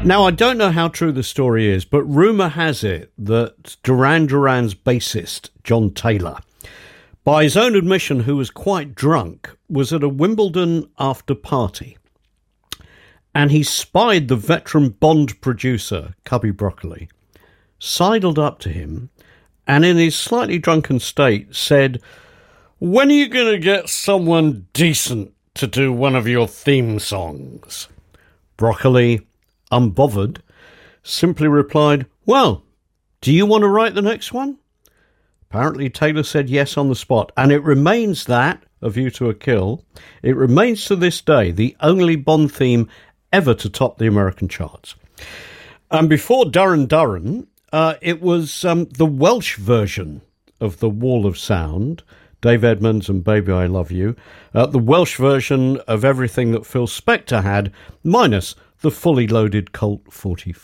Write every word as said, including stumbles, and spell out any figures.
Now, I don't know how true the story is, but rumour has it that Duran Duran's bassist, John Taylor, by his own admission, who was quite drunk, was at a Wimbledon after party. And he spied the veteran Bond producer, Cubby Broccoli, sidled up to him, and in his slightly drunken state said, "When are you going to get someone decent to do one of your theme songs?" Broccoli, unbothered, simply replied, "Well, do you want to write the next one?" Apparently Taylor said yes on the spot, and it remains that, A View to a Kill, it remains to this day the only Bond theme ever to top the American charts. And before Duran Duran, uh, it was um, the Welsh version of The Wall of Sound, Dave Edmunds and Baby I Love You, uh, the Welsh version of everything that Phil Spector had, minus the fully loaded Colt forty-four.